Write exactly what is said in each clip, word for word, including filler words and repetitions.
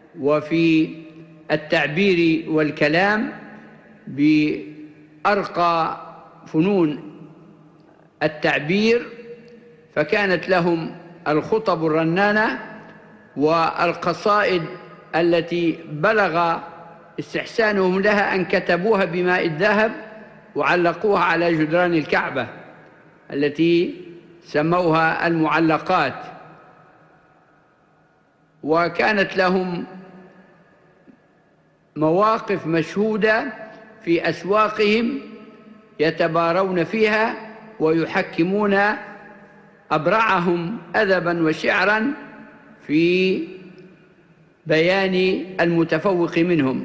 وفي التعبير والكلام بأرقى فنون التعبير، فكانت لهم الخطب الرنانة والقصائد التي بلغ استحسانهم لها أن كتبوها بماء الذهب وعلقوها على جدران الكعبة التي سموها المعلقات. وكانت لهم مواقف مشهودة في أسواقهم يتبارون فيها ويحكمون أبرعهم أدبا وشعرا في بيان المتفوق منهم.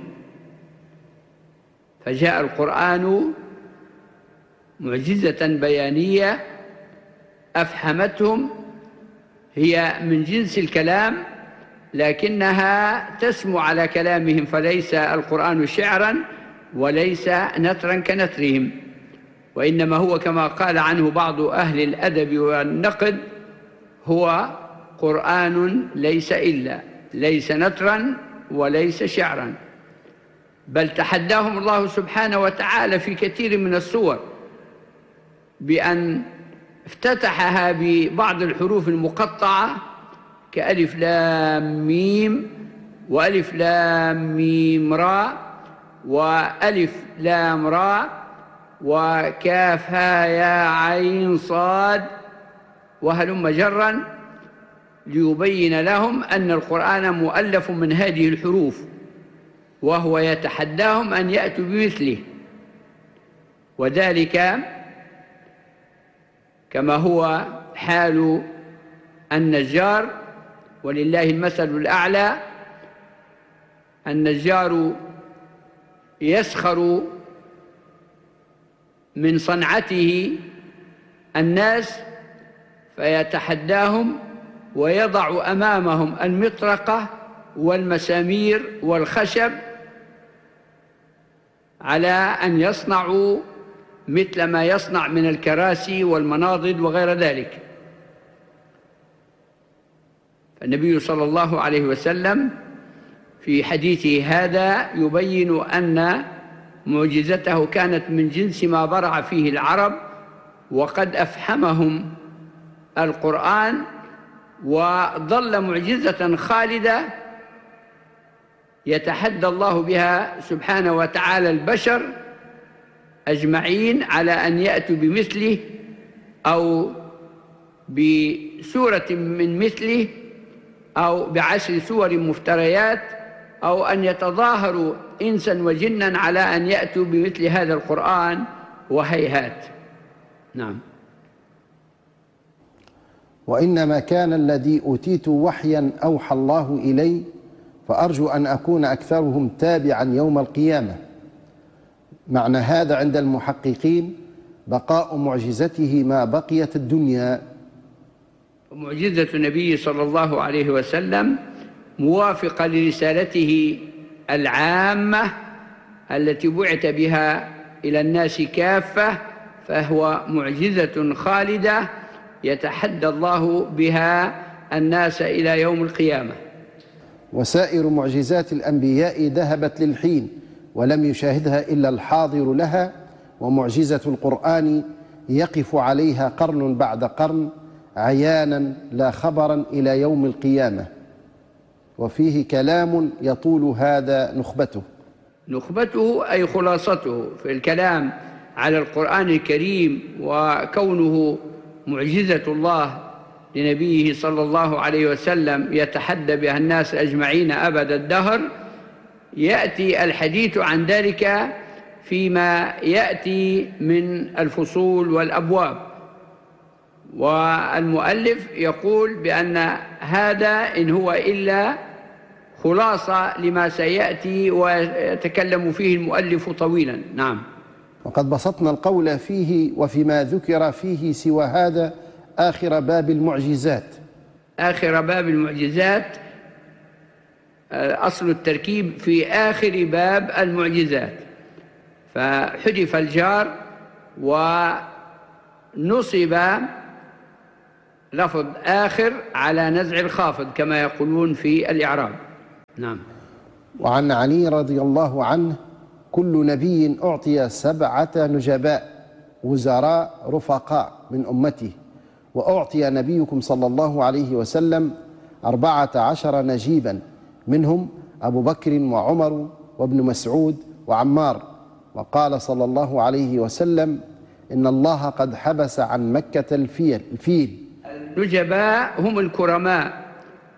فجاء القرآن معجزة بيانية أفحمتهم، هي من جنس الكلام لكنها تسمو على كلامهم، فليس القرآن شعرا وليس نثرا كنثرهم، وإنما هو كما قال عنه بعض أهل الأدب والنقد هو قرآن ليس إلا ليس نثرا وليس شعرا. بل تحداهم الله سبحانه وتعالى في كثير من السور بأن افتتحها ببعض الحروف المقطعة كألف لام ميم وألف لام ميم راء وألف لام راء وكاف ها يا عين صاد وهلم جرا، ليبين لهم أن القرآن مؤلف من هذه الحروف، وهو يتحداهم أن يأتوا بمثله. وذلك كما هو حال النجار، ولله المثل الأعلى. النجار يسخر من صنعته الناس فيتحداهم ويضع أمامهم المطرقة والمسامير والخشب على أن يصنعوا مثل ما يصنع من الكراسي والمناضد وغير ذلك. فالنبي صلى الله عليه وسلم في حديثه هذا يبين أن معجزته كانت من جنس ما برع فيه العرب، وقد أفحمهم القرآن وظل معجزة خالدة يتحدى الله بها سبحانه وتعالى البشر أجمعين على أن يأتوا بمثله أو بسورة من مثله أو بعشر سور مفتريات، أو أن يتظاهروا إنسا وجنا على أن يأتوا بمثل هذا القرآن، وهيهات. نعم. وإنما كان الذي أوتيت وحيا أوحى الله إلي، فأرجو أن أكون أكثرهم تابعا يوم القيامة. معنى هذا عند المحققين بقاء معجزته ما بقيت الدنيا. معجزة النبي صلى الله عليه وسلم موافقة لرسالته العامة التي بعث بها إلى الناس كافة، فهو معجزة خالدة يتحدى الله بها الناس إلى يوم القيامة. وسائر معجزات الأنبياء ذهبت للحين ولم يشاهدها إلا الحاضر لها، ومعجزة القرآن يقف عليها قرن بعد قرن عيانا لا خبرا إلى يوم القيامة. وفيه كلام يطول هذا نخبته. نخبته أي خلاصته في الكلام على القرآن الكريم، وكونه معجزة الله لنبيه صلى الله عليه وسلم يتحدى بها الناس أجمعين أبد الدهر. يأتي الحديث عن ذلك فيما يأتي من الفصول والأبواب. والمؤلف يقول بأن هذا إن هو إلا خلاصة لما سيأتي ويتكلم فيه المؤلف طويلا. نعم. وقد بسطنا القول فيه وفيما ذكر فيه سوى هذا آخر باب المعجزات. آخر باب المعجزات أصل التركيب في آخر باب المعجزات، فحذف الجار ونصب لفظ آخر على نزع الخافض كما يقولون في الإعراب. نعم. وعن علي رضي الله عنه: كل نبي أعطي سبعة نجباء وزراء رفقاء من أمته، وأعطي نبيكم صلى الله عليه وسلم أربعة عشر نجيبا، منهم أبو بكر وعمر وابن مسعود وعمار. وقال صلى الله عليه وسلم: إن الله قد حبس عن مكة الفيل الفيل النجباء هم الكرماء،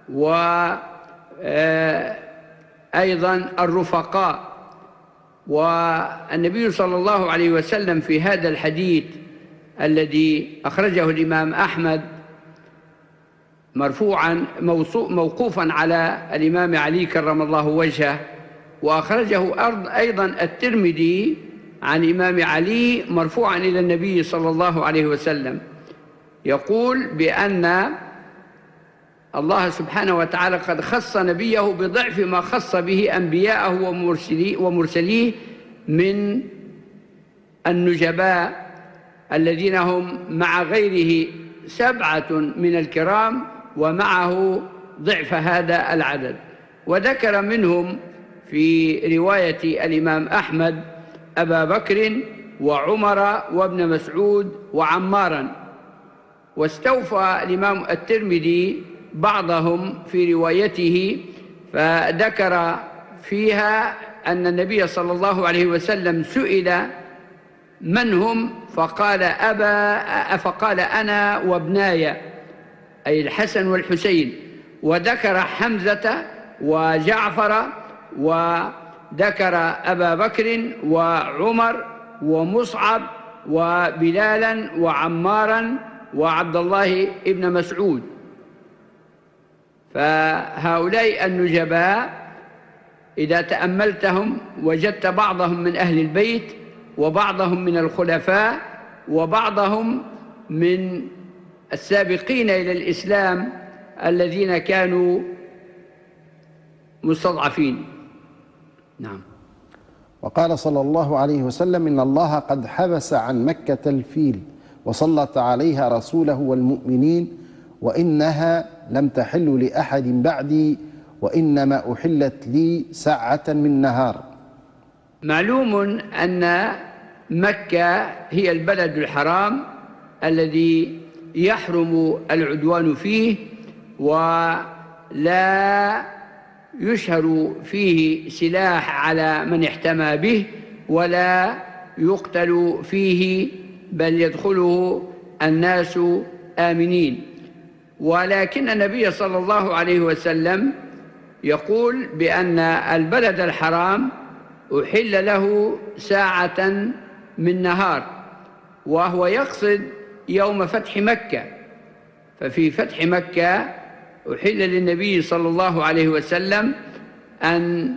وأيضا الرفقاء. والنبي صلى الله عليه وسلم في هذا الحديث الذي أخرجه الإمام أحمد مرفوعا موقوفا على الإمام علي كرم الله وجهه، وأخرجه أيضا الترمذي عن الإمام علي مرفوعا إلى النبي صلى الله عليه وسلم، يقول بأن الله سبحانه وتعالى قد خص نبيه بضعف ما خص به أنبياءه ومرسليه من النجباء الذين هم مع غيره سبعة من الكرام ومعه ضعف هذا العدد. وذكر منهم في رواية الإمام أحمد أبا بكر وعمر وابن مسعود وعمارا. واستوفى الإمام الترمذي بعضهم في روايته، فذكر فيها أن النبي صلى الله عليه وسلم سئل من هم فقال أبا فقال أنا وابناي، أي الحسن والحسين. وذكر حمزة وجعفر، وذكر أبا بكر وعمر ومصعب وبلالا وعمارا وعبد الله ابن مسعود. فهؤلاء النجباء إذا تأملتهم وجدت بعضهم من أهل البيت، وبعضهم من الخلفاء، وبعضهم من السابقين إلى الإسلام الذين كانوا مستضعفين. نعم. وقال صلى الله عليه وسلم: إن الله قد حبس عن مكة الفيل وسلط عليها رسوله والمؤمنين، وإنها لم تحل لأحد بعدي، وإنما أحلت لي ساعة من نهار. معلوم أن مكة هي البلد الحرام الذي يحرم العدوان فيه، ولا يشهر فيه سلاح على من احتمى به، ولا يقتل فيه، بل يدخله الناس آمنين. ولكن النبي صلى الله عليه وسلم يقول بأن البلد الحرام أحل له ساعة من نهار، وهو يقصد يوم فتح مكة. ففي فتح مكة أحل للنبي صلى الله عليه وسلم أن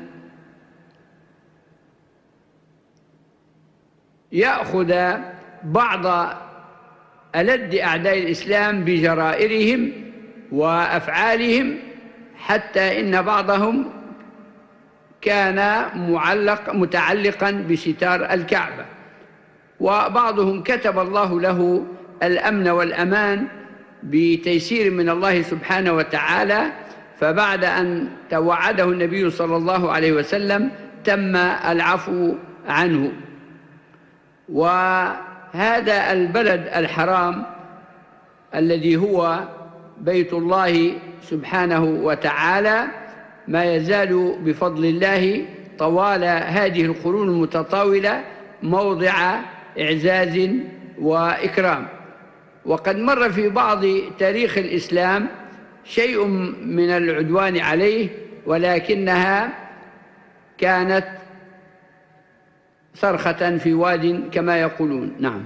يأخذ بعض ألد أعداء الإسلام بجرائرهم وأفعالهم، حتى إن بعضهم كان معلق متعلقا بستار الكعبة، وبعضهم كتب الله له الأمن والأمان بتيسير من الله سبحانه وتعالى، فبعد أن توعده النبي صلى الله عليه وسلم تم العفو عنه. وهذا البلد الحرام الذي هو بيت الله سبحانه وتعالى ما يزال بفضل الله طوال هذه القرون المتطاولة موضع إعزاز وإكرام. وقد مر في بعض تاريخ الإسلام شيء من العدوان عليه، ولكنها كانت صرخة في واد كما يقولون. نعم.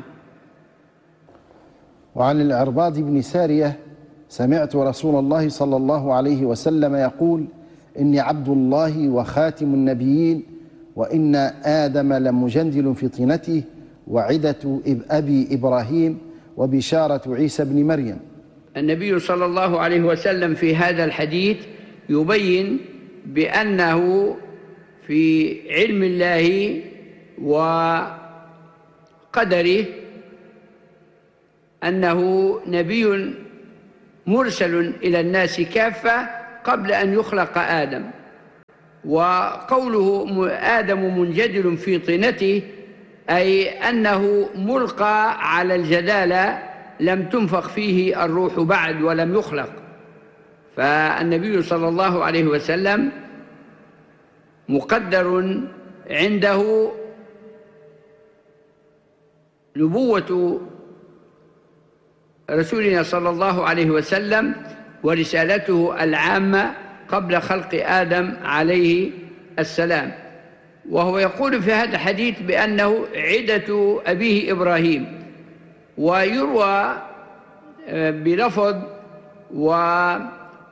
وعن العرباض بن سارية: سمعت رسول الله صلى الله عليه وسلم يقول: إني عبد الله وخاتم النبيين، وإن آدم لمجندل في طينته، وعدة أبي إبراهيم، وبشارة عيسى بن مريم. النبي صلى الله عليه وسلم في هذا الحديث يبين بأنه في علم الله وقدره أنه نبي مرسل إلى الناس كافة قبل أن يخلق آدم، وقوله آدم منجدل في طينته أي أنه ملقى على الجدالة لم تنفخ فيه الروح بعد ولم يخلق. فالنبي صلى الله عليه وسلم مقدر عنده نبوة رسولنا صلى الله عليه وسلم ورسالته العامة قبل خلق آدم عليه السلام. وهو يقول في هذا الحديث بأنه عدة أبيه إبراهيم، ويروى بلفظ وأن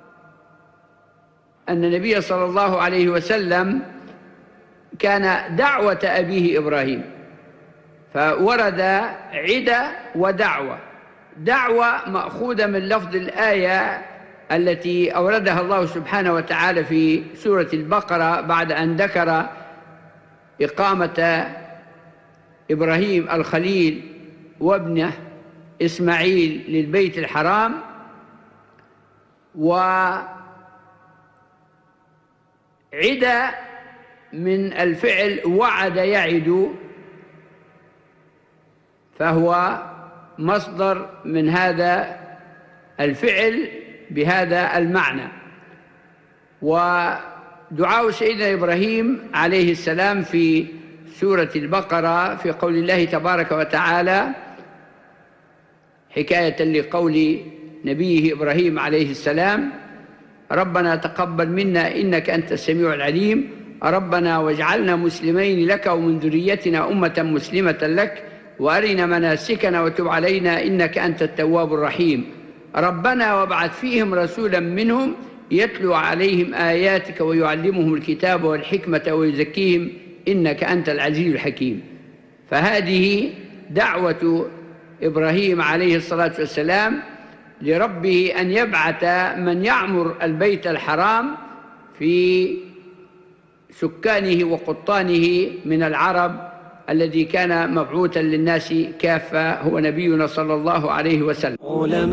النبي صلى الله عليه وسلم كان دعوة أبيه إبراهيم، فورد عدة ودعوة. دعوة مأخوذة من لفظ الآية التي أوردها الله سبحانه وتعالى في سورة البقرة بعد أن ذكر إقامة إبراهيم الخليل وابنه إسماعيل للبيت الحرام، وعدة من الفعل وعد يعد، فهو مصدر من هذا الفعل بهذا المعنى. ودعاء سيدنا إبراهيم عليه السلام في سورة البقرة في قول الله تبارك وتعالى حكاية لقول نبيه إبراهيم عليه السلام: ربنا تقبل منا إنك أنت السميع العليم، ربنا واجعلنا مسلمين لك ومن ذريتنا أمة مسلمة لك وأرنا مناسكنا وتب علينا إنك أنت التواب الرحيم، ربنا وابعث فيهم رسولا منهم يتلو عليهم آياتك ويعلمهم الكتاب والحكمة ويزكيهم إنك أنت العزيز الحكيم. فهذه دعوة إبراهيم عليه الصلاة والسلام لربه أن يبعث من يعمر البيت الحرام في سكانه وقطانه من العرب الذي كان مبعوثا للناس كافة، هو نبينا صلى الله عليه وسلم.